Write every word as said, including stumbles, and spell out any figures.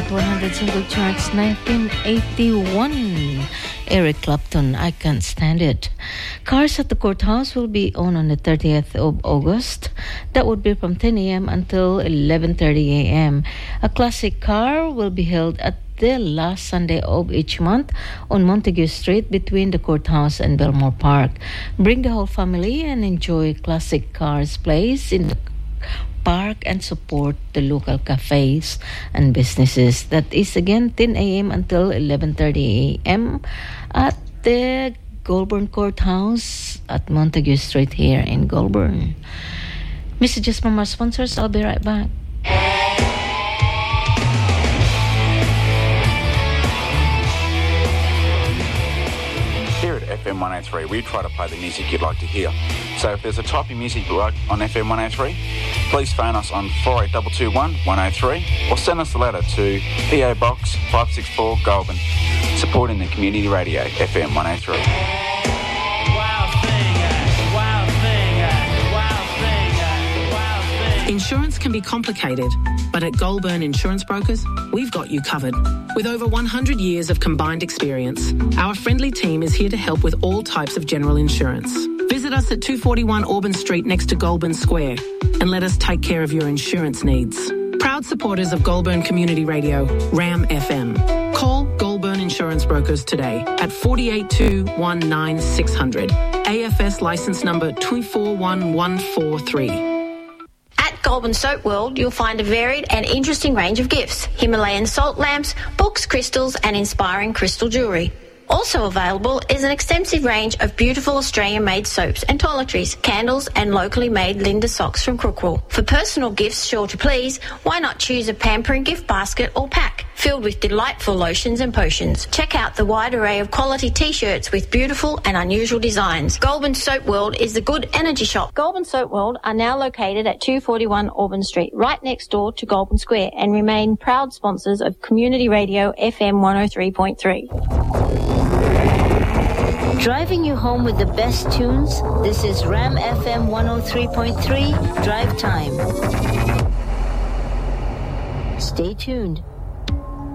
Hot one hundred single charts nineteen eighty-one. Eric Clapton, I Can't Stand It. Cars at the courthouse will be on on the thirtieth of August. That would be from ten a.m. until eleven thirty a.m. A classic car will be held at the last Sunday of each month on Montague Street between the courthouse and Belmore Park. Bring the whole family and enjoy classic cars place in the park and support the local cafes and businesses. That is again ten a.m. until eleven thirty a.m. at the Goulburn Courthouse at Montague Street here in Goulburn. Messages from our sponsors. I'll be right back. F M one oh three, we try to play the music you'd like to hear. So if there's a type of music you like on F M one oh three, please phone us on four eight two two one one oh three or send us a letter to P O Box five six four Goulburn, supporting the community radio F M one oh three. Insurance can be complicated, but at Goulburn Insurance Brokers, we've got you covered. With over one hundred years of combined experience, our friendly team is here to help with all types of general insurance. Visit us at two forty-one Auburn Street next to Goulburn Square and let us take care of your insurance needs. Proud supporters of Goulburn Community Radio, RAM F M. Call Goulburn Insurance Brokers today at four eight two one nine six hundred. A F S licence number two four one one four three. Goulburn Soap World, you'll find a varied and interesting range of gifts: Himalayan salt lamps, books, crystals and inspiring crystal jewellery. Also available is an extensive range of beautiful Australian-made soaps and toiletries, candles and locally made Linda socks from Crookwell. For personal gifts sure to please, why not choose a pampering gift basket or pack filled with delightful lotions and potions. Check out the wide array of quality T-shirts with beautiful and unusual designs. Goulburn Soap World is the good energy shop. Goulburn Soap World are now located at two forty-one Auburn Street, right next door to Goulburn Square, and remain proud sponsors of Community Radio F M one oh three point three. Driving you home with the best tunes. This is RAM F M one oh three point three Drive Time. Stay tuned.